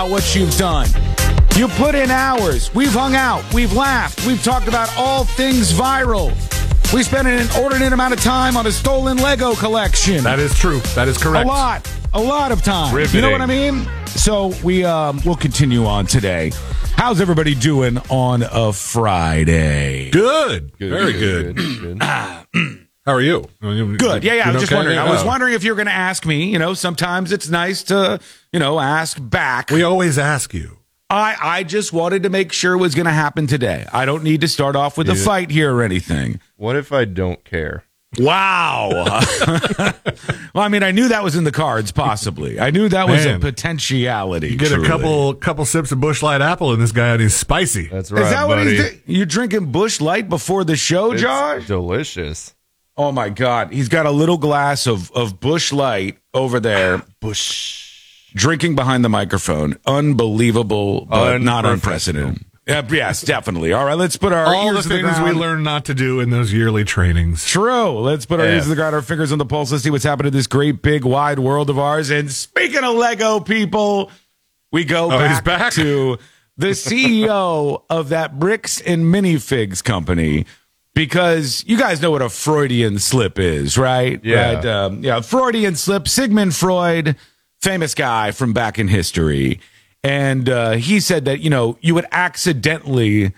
What you've done. You put in hours. We've hung out. We've laughed. We've talked about all things viral. We spent an inordinate amount of time on a stolen Lego collection. That is true. That is correct. A lot of time. Riveting. You know what I mean? So we'll continue on today. How's everybody doing on a Friday? Good. Very good. How are you? Good. Yeah. I was just wondering. Oh. I was wondering if you were going to ask me. Sometimes it's nice to, ask back. We always ask you. I just wanted to make sure it was going to happen today. I don't need to start off with a fight here or anything. What if I don't care? Wow. Well, I mean, I knew that was in the cards, possibly. I knew that was a potentiality. You get truly. a couple sips of Busch Light Apple, and this guy, and he's spicy. That's right, Is that buddy. what you're drinking Busch Light before the show, Josh? It's delicious. Oh, my God. He's got a little glass of Busch Light over there. Drinking behind the microphone. Unbelievable, but not unprecedented. Yes, definitely. All right, let's put our all ears the to the things ground. we learn not to do in those yearly trainings. True. Let's put our ears to the ground, our fingers on the pulse. Let's see what's happening in this great, big, wide world of ours. And speaking of Lego people, we go back to the CEO of that bricks and minifigs company, because you guys know what a Freudian slip is, right? Yeah. Right? Freudian slip. Sigmund Freud, famous guy from back in history. And he said that, you would accidentally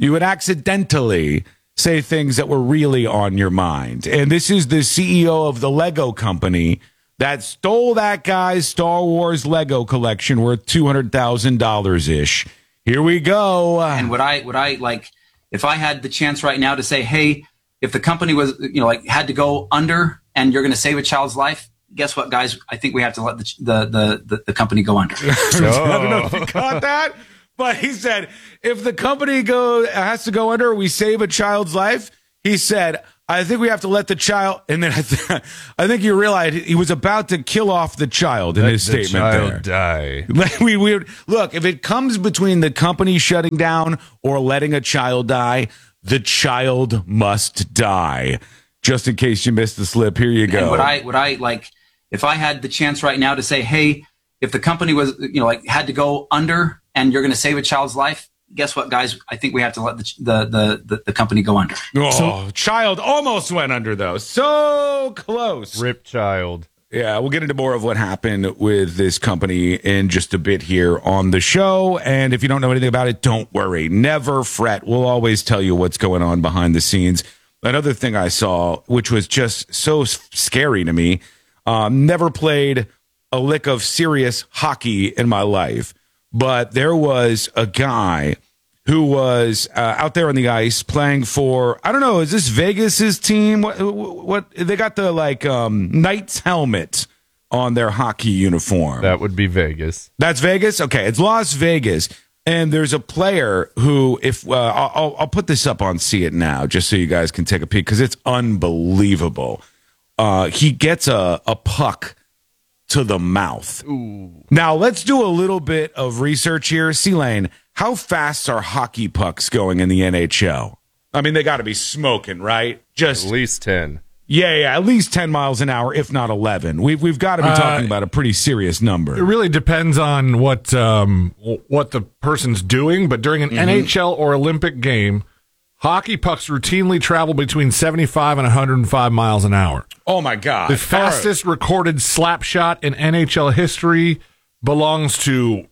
say things that were really on your mind. And this is the CEO of the Lego company that stole that guy's Star Wars Lego collection worth $200,000-ish. Here we go. And would I like, if I had the chance right now to say, hey, if the company was, had to go under and you're going to save a child's life, guess what, guys? I think we have to let the company go under. I don't know if you caught that, but he said, if the company has to go under, we save a child's life. He said, I think we have to let the child. And then I think you realized he was about to kill off the child in his statement there. Die. Look, if it comes between the company shutting down or letting a child die, the child must die. Just in case you missed the slip, here you go. And would I like, if I had the chance right now to say, hey, if the company was, had to go under and you're going to save a child's life, guess what, guys? I think we have to let the company go under. Child almost went under, though. So close. Rip child. Yeah, we'll get into more of what happened with this company in just a bit here on the show. And if you don't know anything about it, don't worry. Never fret. We'll always tell you what's going on behind the scenes. Another thing I saw, which was just so scary to me, never played a lick of serious hockey in my life, but there was a guy who was out there on the ice playing for, I don't know, is this Vegas's team? What they got the Knights helmet on their hockey uniform. That would be Vegas. That's Vegas? Okay, it's Las Vegas. And there's a player who, if I'll put this up on See It Now, just so you guys can take a peek, because it's unbelievable. He gets a puck to the mouth. Ooh. Now, let's do a little bit of research here. C-Lane, how fast are hockey pucks going in the NHL? I mean, they got to be smoking, right? Just at least 10. Yeah, at least 10 miles an hour, if not 11. We've got to be talking about a pretty serious number. It really depends on what the person's doing, but during an NHL or Olympic game, hockey pucks routinely travel between 75 and 105 miles an hour. Oh, my God. The fastest recorded slap shot in NHL history belongs to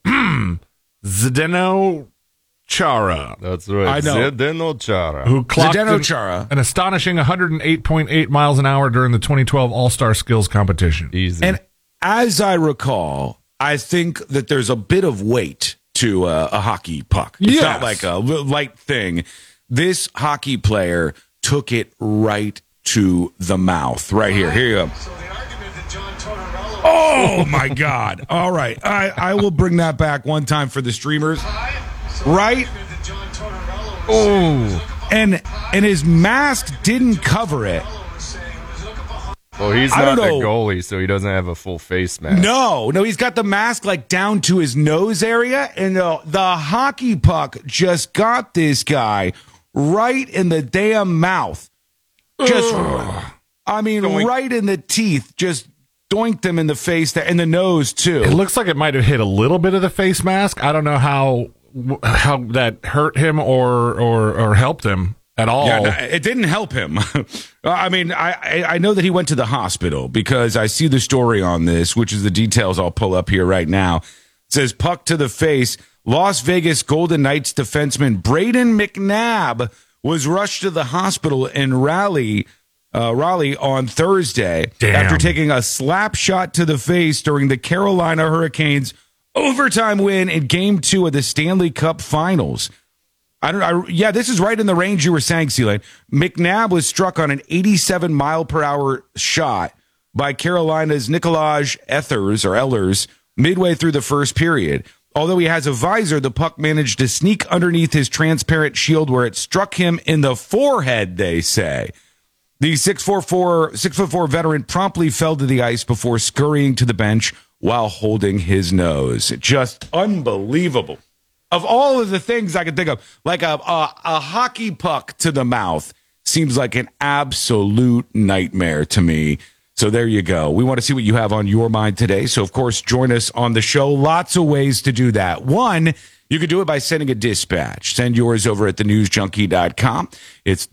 Zdeno Chara. That's right. I know. Zdeno Chara. Who clocked Chara. an astonishing 108.8 miles an hour during the 2012 All-Star Skills Competition. Easy. And as I recall, I think that there's a bit of weight to a hockey puck. It's not like a light thing. This hockey player took it right to the mouth. Right here. Here you go. Oh, my God. All right. I will bring that back one time for the streamers. Right? Oh. And his mask didn't cover it. Well, he's not the goalie, so he doesn't have a full face mask. No, he's got the mask down to his nose area, and the hockey puck just got this guy right in the damn mouth. Just, right in the teeth. Just doinked him in the face, in the nose, too. It looks like it might have hit a little bit of the face mask. I don't know how that hurt him or helped him at all. Yeah, no, it didn't help him. I mean, I know that he went to the hospital because I see the story on this, which is the details I'll pull up here right now. It says, puck to the face. Las Vegas Golden Knights defenseman Braden McNabb was rushed to the hospital in Raleigh on Thursday after taking a slap shot to the face during the Carolina Hurricanes overtime win in Game 2 of the Stanley Cup Finals. This is right in the range you were saying, Seelane. McNabb was struck on an 87-mile-per-hour shot by Carolina's Nikolaj Ehlers midway through the first period. Although he has a visor, the puck managed to sneak underneath his transparent shield where it struck him in the forehead, they say. The 6'4" veteran promptly fell to the ice before scurrying to the bench while holding his nose. Just unbelievable. Of all of the things I could think of, like a hockey puck to the mouth seems like an absolute nightmare to me. So there you go. We want to see what you have on your mind today. So, of course, join us on the show. Lots of ways to do that. One, you could do it by sending a dispatch. Send yours over at thenewsjunkie.com. It's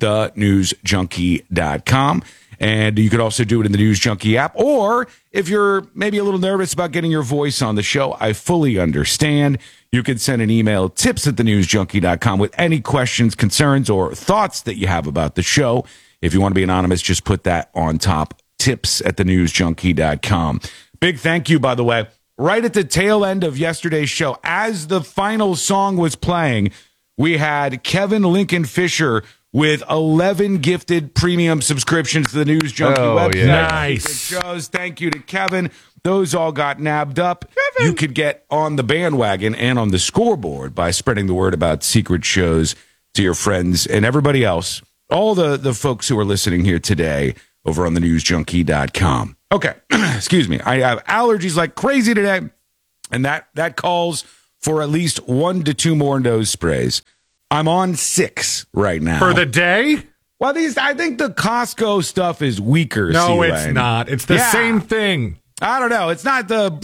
thenewsjunkie.com. And you could also do it in the News Junkie app. Or if you're maybe a little nervous about getting your voice on the show, I fully understand. You can send an email, tips@thenewsjunkie.com, with any questions, concerns, or thoughts that you have about the show. If you want to be anonymous, just put that on top, tips@thenewsjunkie.com. Big thank you, by the way. Right at the tail end of yesterday's show, as the final song was playing, we had Kevin Lincoln Fisher with 11 gifted premium subscriptions to the News Junkie website. Yeah. Nice. Shows. Thank you to Kevin. Those all got nabbed up. Kevin. You could get on the bandwagon and on the scoreboard by spreading the word about secret shows to your friends and everybody else, all the folks who are listening here today over on the newsjunkie.com. Okay, excuse me. I have allergies like crazy today, and that calls for at least 1 to 2 more nose sprays. I'm on 6 right now. For the day? Well, I think the Costco stuff is weaker. No, it's not. It's the same thing. I don't know. It's not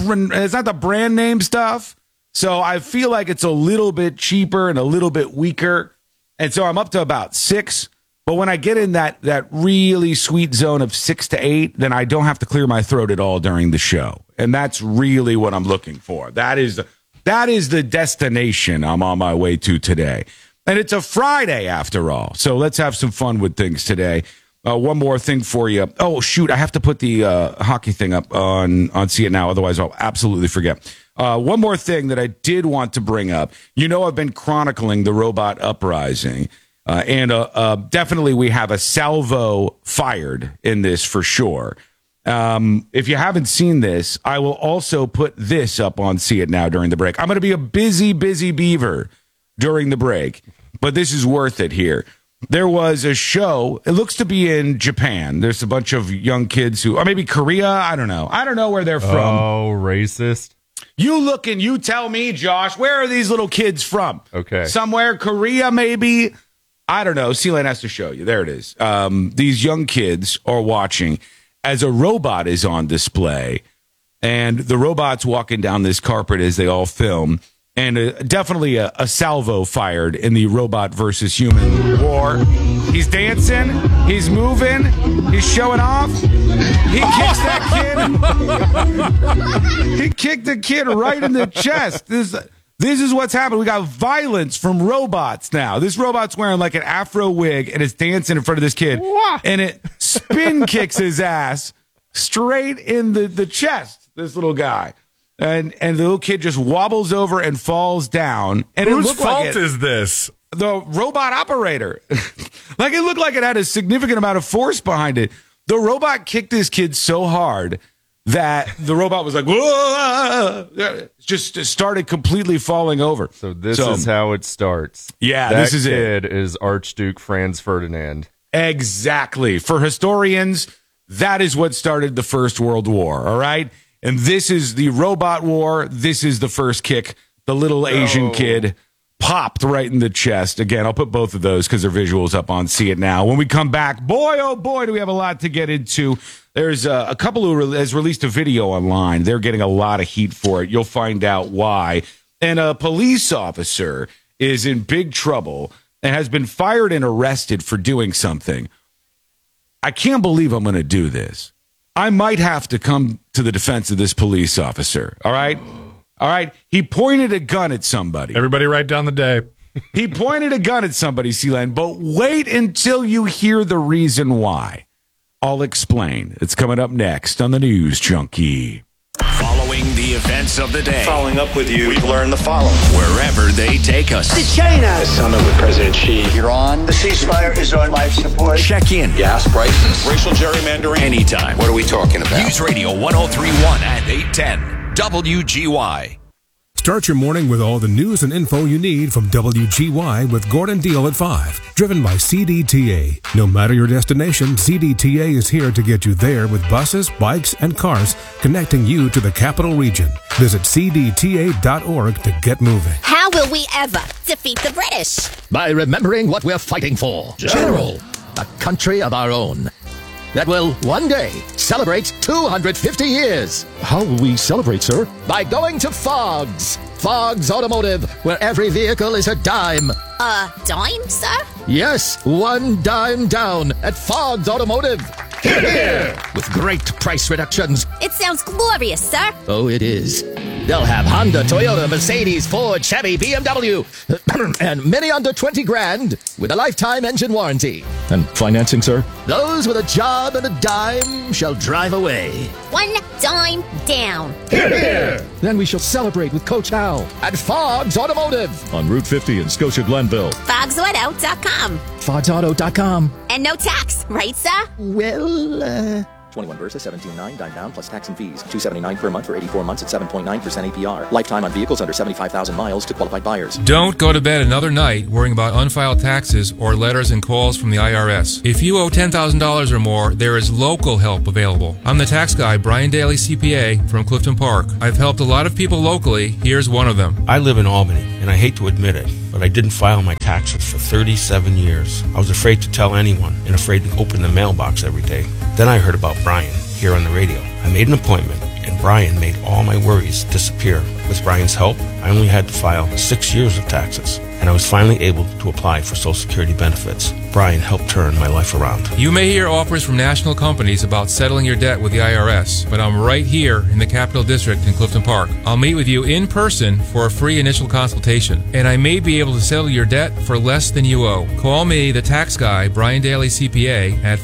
the brand name stuff. So I feel like it's a little bit cheaper and a little bit weaker. And so I'm up to about 6. But when I get in that really sweet zone of 6 to 8, then I don't have to clear my throat at all during the show. And that's really what I'm looking for. That is the destination I'm on my way to today. And it's a Friday after all. So let's have some fun with things today. One more thing for you. Oh, shoot. I have to put the hockey thing up on See It Now. Otherwise, I'll absolutely forget. One more thing that I did want to bring up. You know, I've been chronicling the robot uprising. And definitely we have a salvo fired in this for sure. If you haven't seen this, I will also put this up on See It Now during the break. I'm going to be a busy beaver during the break, but this is worth it here. There was a show. It looks to be in Japan. There's a bunch of young kids or maybe Korea. I don't know. I don't know where they're from. Oh, racist. You look and you tell me, Josh, where are these little kids from? Okay. Somewhere, Korea, maybe. I don't know. Seelane has to show you. There it is. These young kids are watching as a robot is on display, and the robot's walking down this carpet as they all film. And definitely a salvo fired in the robot versus human war. He's dancing. He's moving. He's showing off. He kicks that kid. He kicked the kid right in the chest. This is what's happened. We got violence from robots now. This robot's wearing like an afro wig and is dancing in front of this kid. And it spin kicks his ass straight in the chest, this little guy. And the little kid just wobbles over and falls down. And whose fault is this? The robot operator. Like it looked like it had a significant amount of force behind it. The robot kicked this kid so hard that the robot was like, whoa, just started completely falling over. So this is how it starts. Yeah, that this is kid is Archduke Franz Ferdinand. Exactly. For historians, that is what started the First World War, all right? And this is the robot war. This is the first kick. The little Asian kid popped right in the chest. Again, I'll put both of those because they're visuals up on See It Now. When we come back, boy, oh boy, do we have a lot to get into. There's a couple who has released a video online. They're getting a lot of heat for it. You'll find out why. And a police officer is in big trouble and has been fired and arrested for doing something. I can't believe I'm going to do this. I might have to come to the defense of this police officer. All right? All right? He pointed a gun at somebody. Everybody write down the day. He pointed a gun at somebody, Sealand, but wait until you hear the reason why. I'll explain. It's coming up next on the News Junkie. Following the events of the day. Following up with you, we've learned the following. Wherever they take us. To China. The summit with President Xi. Iran. The ceasefire is on life support. Check in. Gas prices. Racial gerrymandering. Anytime. What are we talking about? News Radio 1031 and 810. WGY. Start your morning with all the news and info you need from WGY with Gordon Deal at 5. Driven by CDTA. No matter your destination, CDTA is here to get you there with buses, bikes, and cars connecting you to the capital region. Visit cdta.org to get moving. How will we ever defeat the British? By remembering what we're fighting for. General. A country of our own. That will one day celebrate 250 years. How will we celebrate, sir? By going to Fogg's. Fogg's Automotive, where every vehicle is a dime. A dime, sir? Yes, one dime down at Fogg's Automotive. Hear, hear. With great price reductions. It sounds glorious, sir. Oh, it is. They'll have Honda, Toyota, Mercedes, Ford, Chevy, BMW, and many under 20 grand with a lifetime engine warranty. And financing, sir? Those with a job and a dime shall drive away. One dime down. Hear, hear. Then we shall celebrate with Coach Hal. At Fogg's Automotive. On Route 50 in Scotia Glenville. FogsAuto.com. FogsAuto.com. And no tax, right, sir? Well, 21 Versa, 17.9, dime down plus tax and fees. $279 per month for 84 months at 7.9% APR. Lifetime on vehicles under 75,000 miles to qualified buyers. Don't go to bed another night worrying about unfiled taxes or letters and calls from the IRS. If you owe $10,000 or more, there is local help available. I'm the tax guy, Brian Daly, CPA, from Clifton Park. I've helped a lot of people locally. Here's one of them. I live in Albany, and I hate to admit it, but I didn't file my taxes for 37 years. I was afraid to tell anyone and afraid to open the mailbox every day. Then I heard about Brian here on the radio. I made an appointment, and Brian made all my worries disappear. With Brian's help, I only had to file 6 years of taxes, and I was finally able to apply for Social Security benefits. Brian helped turn my life around. You may hear offers from national companies about settling your debt with the IRS, but I'm right here in the Capital District in Clifton Park. I'll meet with you in person for a free initial consultation, and I may be able to settle your debt for less than you owe. Call me, the tax guy, Brian Daly CPA, at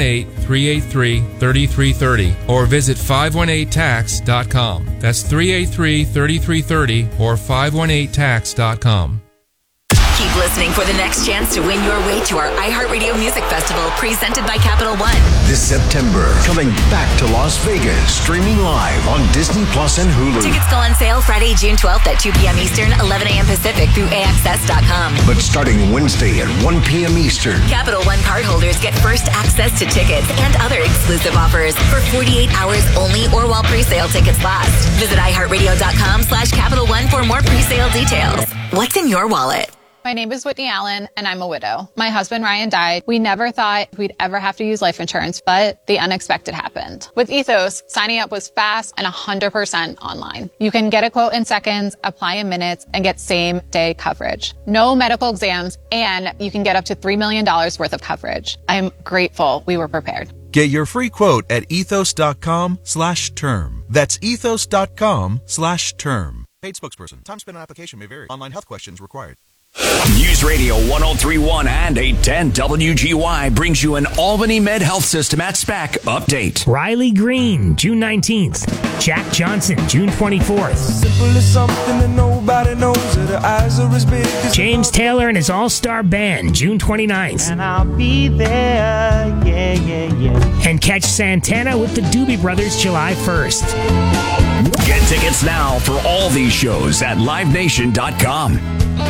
518-383-3330 or visit 518tax.com. That's 383-3330 or 518tax.com. Keep listening for the next chance to win your way to our iHeartRadio Music Festival presented by Capital One. This September, coming back to Las Vegas, streaming live on Disney Plus and Hulu. Tickets go on sale Friday, June 12th at 2 p.m. Eastern, 11 a.m. Pacific through AXS.com. But starting Wednesday at 1 p.m. Eastern. Capital One cardholders get first access to tickets and other exclusive offers for 48 hours only or while pre-sale tickets last. Visit iHeartRadio.com/Capital One for more pre-sale details. What's in your wallet? My name is Whitney Allen, and I'm a widow. My husband, Ryan, died. We never thought we'd ever have to use life insurance, but the unexpected happened. With Ethos, signing up was fast and 100% online. You can get a quote in seconds, apply in minutes, and get same-day coverage. No medical exams, and you can get up to $3 million worth of coverage. I'm grateful we were prepared. Get your free quote at ethos.com/term. That's ethos.com/term. Paid spokesperson. Time spent on application may vary. Online health questions required. News Radio 1031 and 810 WGY brings you an Albany Med Health System at SPAC update. Riley Green, June 19th. Jack Johnson, June 24th. Simple as something that nobody knows that the eyes are as big as James Taylor and his all-star band, June 29th. And I'll be there, yeah, yeah, yeah. And catch Santana with the Doobie Brothers July 1st. Get tickets now for all these shows at livenation.com.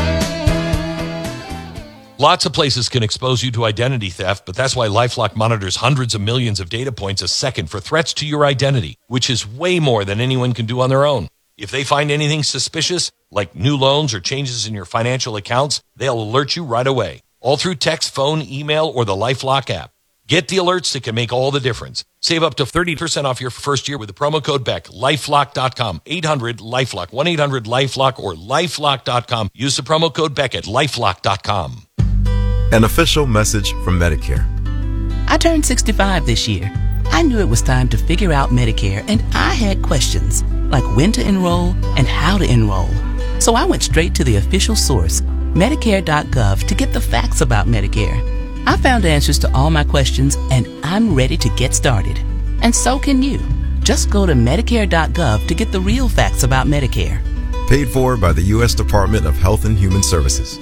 Lots of places can expose you to identity theft, but that's why LifeLock monitors hundreds of millions of data points a second for threats to your identity, which is way more than anyone can do on their own. If they find anything suspicious, like new loans or changes in your financial accounts, they'll alert you right away. All through text, phone, email, or the LifeLock app. Get the alerts that can make all the difference. Save up to 30% off your first year with the promo code BECK. LifeLock.com. 800-LifeLock. 1-800-LifeLock or LifeLock.com. Use the promo code BECK at LifeLock.com. An official message from Medicare. I turned 65 this year. I knew it was time to figure out Medicare, and I had questions, like when to enroll and how to enroll. So I went straight to the official source, Medicare.gov, to get the facts about Medicare. I found answers to all my questions, and I'm ready to get started. And so can you. Just go to Medicare.gov to get the real facts about Medicare. Paid for by the U.S. Department of Health and Human Services.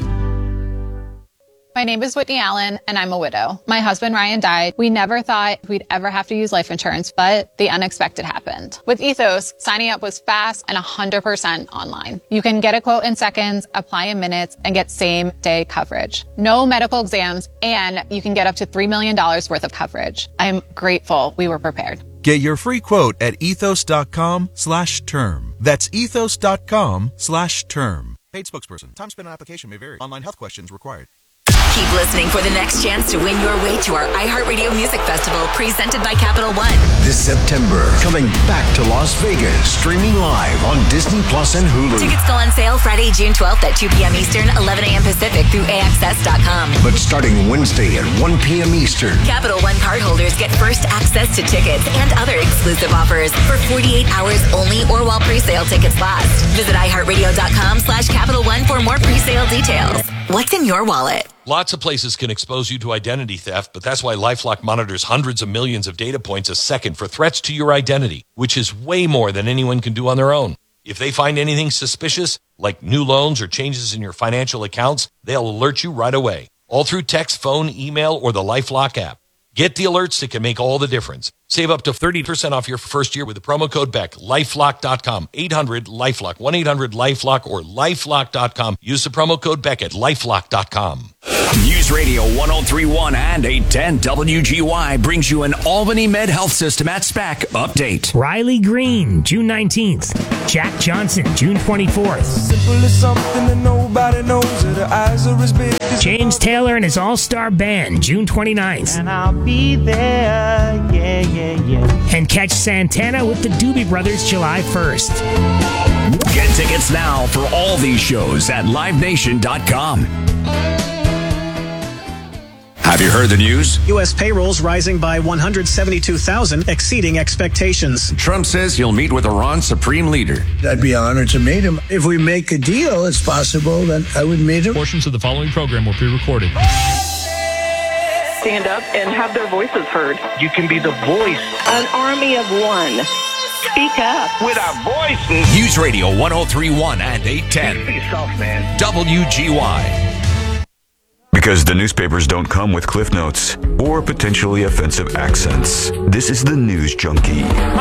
My name is Whitney Allen, and I'm a widow. My husband, Ryan, died. We never thought we'd ever have to use life insurance, but the unexpected happened. With Ethos, signing up was fast and 100% online. You can get a quote in seconds, apply in minutes, and get same-day coverage. No medical exams, and you can get up to $3 million worth of coverage. I'm grateful we were prepared. Get your free quote at ethos.com/term. That's ethos.com/term. Paid spokesperson. Time spent on application may vary. Online health questions required. Keep listening for the next chance to win your way to our iHeartRadio Music Festival presented by Capital One. This September, coming back to Las Vegas, streaming live on Disney Plus and Hulu. Tickets go on sale Friday, June 12th at 2 p.m. Eastern, 11 a.m. Pacific through AXS.com. But starting Wednesday at 1 p.m. Eastern. Capital One cardholders get first access to tickets and other exclusive offers for 48 hours only or while pre-sale tickets last. Visit iHeartRadio.com/Capital One for more pre-sale details. What's in your wallet? Lots of places can expose you to identity theft, but that's why LifeLock monitors hundreds of millions of data points a second for threats to your identity, which is way more than anyone can do on their own. If they find anything suspicious, like new loans or changes in your financial accounts, they'll alert you right away. All through text, phone, email, or the LifeLock app. Get the alerts that can make all the difference. Save up to 30% off your first year with the promo code BECK. LifeLock.com. 800-LifeLock. 1-800-LifeLock or LifeLock.com. Use the promo code BECK at LifeLock.com. News Radio 103.1 and 810 WGY brings you an Albany Med Health System at SPAC update. Riley Green, June 19th. Jack Johnson, June 24th. Simple as something that nobody knows, that the eyes are as big as James Taylor and his all-star band, June 29th. And I'll be there, yeah, yeah, yeah. And catch Santana with the Doobie Brothers July 1st. Get tickets now for all these shows at LiveNation.com. Have you heard the news? U.S. payrolls rising by 172,000, exceeding expectations. Trump says he'll meet with Iran's supreme leader. I'd be honored to meet him. If we make a deal, it's possible that I would meet him. Portions of the following program were pre-recorded. Stand up and have their voices heard. You can be the voice. An army of one. Speak up. With our voices. News Radio 103.1 and 810. Be soft, man. WGY. Because the newspapers don't come with cliff notes or potentially offensive accents. This is the News Junkie.